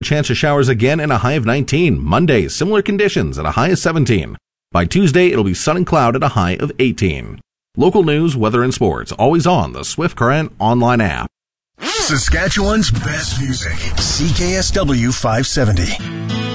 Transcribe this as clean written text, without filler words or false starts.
chance of showers again and a high of 19. Monday, similar conditions at a high of 17. By Tuesday, it'll be sun and cloud at a high of 18. Local news, weather, and sports, always on the Swift Current online app. Saskatchewan's best music. CKSW 570.